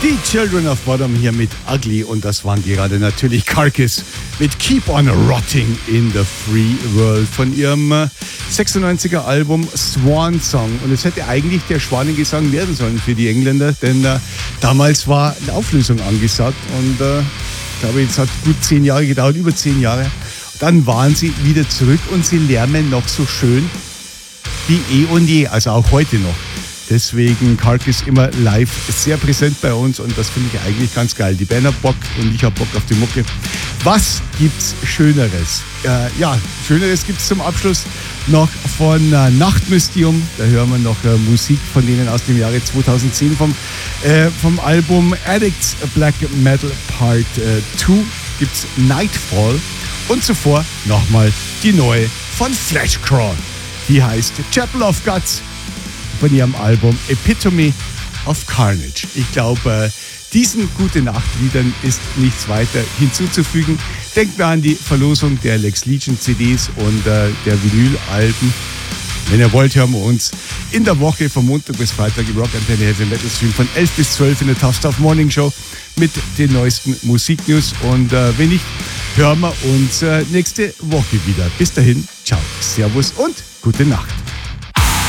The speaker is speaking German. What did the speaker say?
Die Children of Bodom hier mit Ugly und das waren gerade natürlich Carcass mit Keep on Rotting in the Free World von ihrem 96er Album Swan Song. Und es hätte eigentlich der Schwanengesang werden sollen für die Engländer, denn damals war eine Auflösung angesagt und ich glaube, es hat gut 10 Jahre gedauert, über 10 Jahre. Dann waren sie wieder zurück und sie lärmen noch so schön wie eh und je, also auch heute noch. Deswegen Carcass immer live sehr präsent bei uns und das finde ich eigentlich ganz geil. Die Band hat Bock und ich habe Bock auf die Mucke. Was gibt's Schöneres? Schöneres gibt's zum Abschluss noch von Nachtmystium. Da hören wir noch Musik von denen aus dem Jahre 2010 vom Album Addicts Black Metal Part 2 gibt's Nightfall und zuvor nochmal die neue von Fleshcrawl. Die heißt Chapel of Guts von ihrem Album Epitome of Carnage. Ich glaube, diesen Gute-Nacht-Liedern ist nichts weiter hinzuzufügen. Denkt mir an die Verlosung der Lex Legion CDs und der Vinyl-Alben. Wenn ihr wollt, hören wir uns in der Woche von Montag bis Freitag im Rock Antenne Heavy Metal Stream von 11 bis 12 in der Tough Stuff Morning Show mit den neuesten Musiknews. Und wenn nicht, hören wir uns nächste Woche wieder. Bis dahin, ciao, servus und gute Nacht.